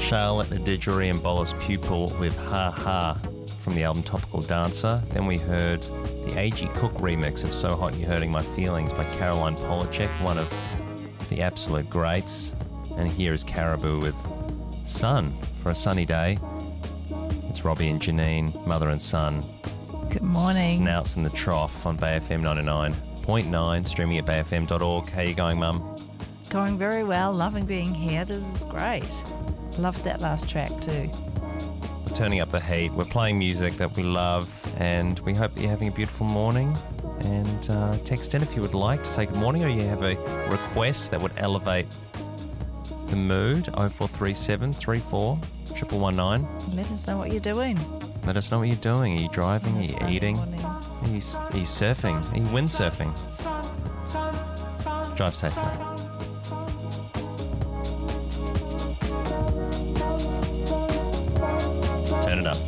Charlotte Adidgery and Bolus Pupil with Ha Ha from the album Topical Dancer. Then we heard the A.G. Cook remix of So Hot You're Hurting My Feelings by Caroline Polachek, one of the absolute greats. And here is Caribou with Sun for a sunny day. It's Robbie and Janine, mother and son. Good morning. Snouts in the trough on Bay FM 99.9, streaming at bayfm.org. How are you going, Mum? Going very well. Loving being here. This is great. Loved that last track too. We're turning up the heat. We're playing music that we love, and we hope that you're having a beautiful morning. And text in if you would like to say good morning, or you have a request that would elevate the mood. 0437 34 119. Let us know what you're doing. Let us know what you're doing. Are you driving? Are you eating? Morning. Are you surfing? Are you windsurfing? Drive safely. Turn it up.